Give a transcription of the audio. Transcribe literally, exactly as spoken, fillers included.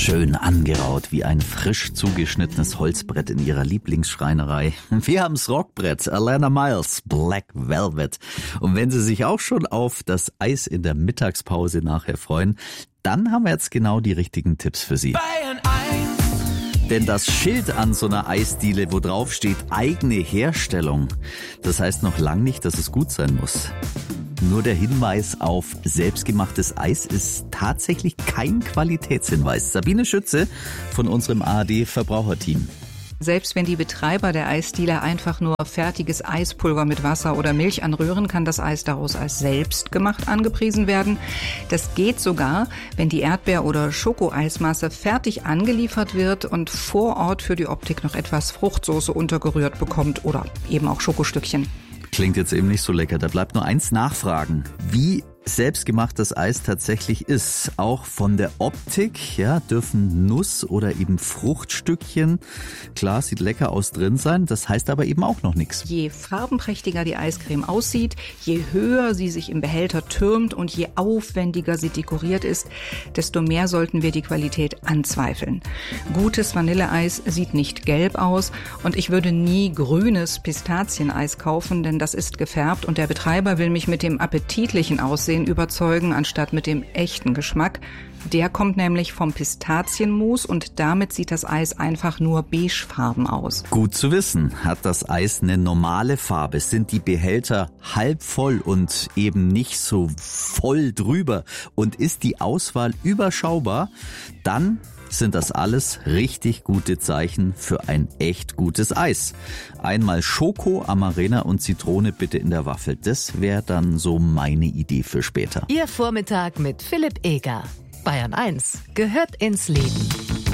Schön angeraut wie ein frisch zugeschnittenes Holzbrett in ihrer Lieblingsschreinerei. Wir haben's Rockbrett, Alana Miles, Black Velvet. Und wenn Sie sich auch schon auf das Eis in der Mittagspause nachher freuen, dann haben wir jetzt genau die richtigen Tipps für Sie. Bayern eins. Denn das Schild an so einer Eisdiele, wo drauf steht, eigene Herstellung, das heißt noch lang nicht, dass es gut sein muss. Nur der Hinweis auf selbstgemachtes Eis ist tatsächlich kein Qualitätshinweis. Sabine Schütze von unserem A R D-Verbraucherteam. Selbst wenn die Betreiber der Eisdiele einfach nur fertiges Eispulver mit Wasser oder Milch anrühren, kann das Eis daraus als selbstgemacht angepriesen werden. Das geht sogar, wenn die Erdbeer- oder Schokoeismasse fertig angeliefert wird und vor Ort für die Optik noch etwas Fruchtsoße untergerührt bekommt oder eben auch Schokostückchen. Klingt jetzt eben nicht so lecker. Da bleibt nur eins nachfragen. Wie selbstgemachtes Eis tatsächlich ist. Auch von der Optik, ja, dürfen Nuss- oder eben Fruchtstückchen, klar, sieht lecker aus, drin sein. Das heißt aber eben auch noch nichts. Je farbenprächtiger die Eiscreme aussieht, je höher sie sich im Behälter türmt und je aufwendiger sie dekoriert ist, desto mehr sollten wir die Qualität anzweifeln. Gutes Vanilleeis sieht nicht gelb aus und ich würde nie grünes Pistazieneis kaufen, denn das ist gefärbt und der Betreiber will mich mit dem appetitlichen Aussehen überzeugen, anstatt mit dem echten Geschmack. Der kommt nämlich vom Pistazienmus und damit sieht das Eis einfach nur beigefarben aus. Gut zu wissen. Hat das Eis eine normale Farbe? Sind die Behälter halb voll und eben nicht so voll drüber? Und ist die Auswahl überschaubar? Dann sind das alles richtig gute Zeichen für ein echt gutes Eis. Einmal Schoko, Amarena und Zitrone bitte in der Waffel. Das wäre dann so meine Idee für später. Ihr Vormittag mit Philipp Eger. Bayern eins gehört ins Leben.